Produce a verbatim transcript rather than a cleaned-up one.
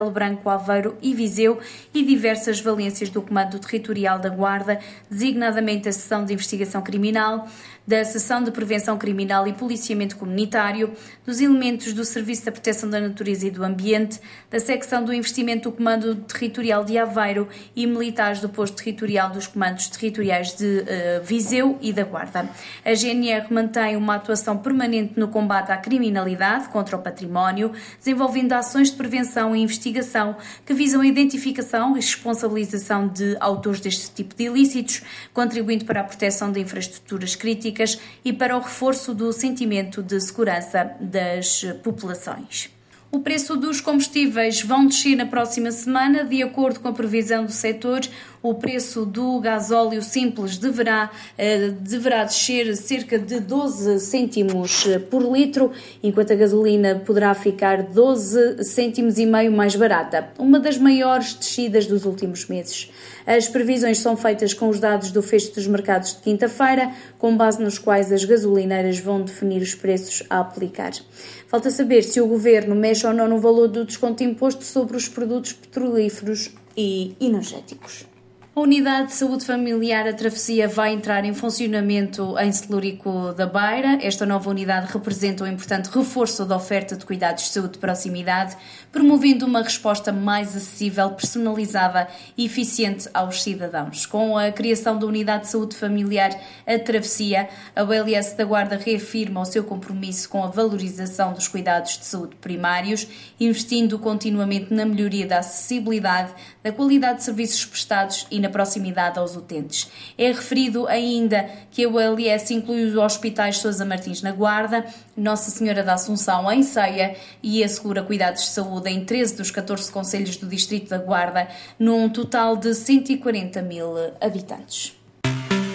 Branco, Aveiro e Viseu e diversas valências do Comando Territorial da Guarda, designadamente a Seção de Investigação Criminal, da Seção de Prevenção Criminal e Policiamento Comunitário, dos elementos do Serviço da Proteção da Natureza e do Ambiente, da Secção do Investimento do Comando Territorial de Aveiro e militares do Posto Territorial dos Comandos Territoriais de uh, Viseu e da Guarda. A G N R mantém uma atuação permanente no combate à criminalidade contra o património, desenvolvendo ações de prevenção e investigação que visam a identificação e responsabilização de autores deste tipo de ilícitos, contribuindo para a proteção de infraestruturas críticas e para o reforço do sentimento de segurança das populações. O preço dos combustíveis vão descer na próxima semana, de acordo com a previsão do setor. O preço do gasóleo simples deverá, eh, deverá descer cerca de doze cêntimos por litro, enquanto a gasolina poderá ficar doze cêntimos e meio mais barata, uma das maiores descidas dos últimos meses. As previsões são feitas com os dados do fecho dos mercados de quinta-feira, com base nos quais as gasolineiras vão definir os preços a aplicar. Falta saber se o Governo mexe ou não no valor do desconto de imposto sobre os produtos petrolíferos e energéticos. A Unidade de Saúde Familiar A Travessia vai entrar em funcionamento em Celúrico da Beira. Esta nova unidade representa um importante reforço da oferta de cuidados de saúde de proximidade, promovendo uma resposta mais acessível, personalizada e eficiente aos cidadãos. Com a criação da Unidade de Saúde Familiar A Travessia, a U L S da Guarda reafirma o seu compromisso com a valorização dos cuidados de saúde primários, investindo continuamente na melhoria da acessibilidade, da qualidade de serviços prestados e na proximidade aos utentes. É referido ainda que a U L S inclui os hospitais Sousa Martins na Guarda, Nossa Senhora da Assunção em Ceia e assegura cuidados de saúde em treze dos catorze concelhos do Distrito da Guarda, num total de cento e quarenta mil habitantes.